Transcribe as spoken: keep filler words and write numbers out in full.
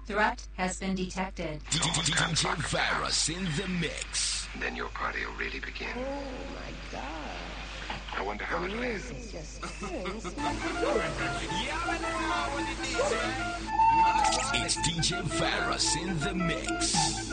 Threat has been detected. D J Varus in the mix. Then your party will really begin. Oh my God. I wonder how it ends. Music just turns. It's D J Varus in the mix.